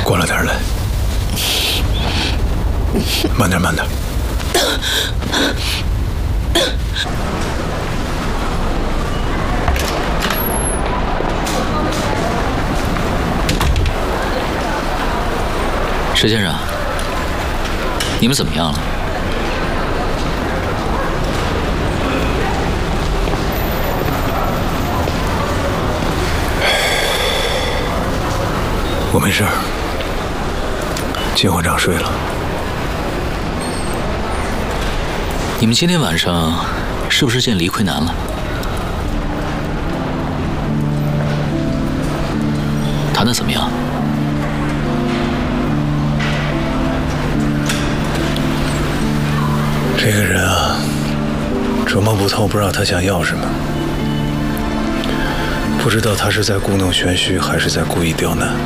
过来点来，慢点，慢点。 石先生，你们怎么样了？ 我没事儿，金馆长睡了。 你们今天晚上是不是见黎奎南了？谈得怎么样？ 这个人啊，琢磨不透，不知道他想要什么，不知道他是在故弄玄虚，还是在故意刁难。